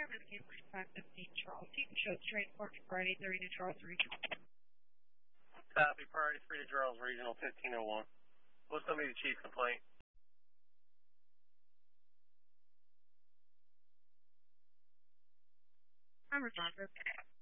Campus 515 Charles. You can show the transport to Friday 30 to Charles Regional. Copy, priority 3 to Charles Regional 1501. What's going to be the chief complaint? I'm responsive.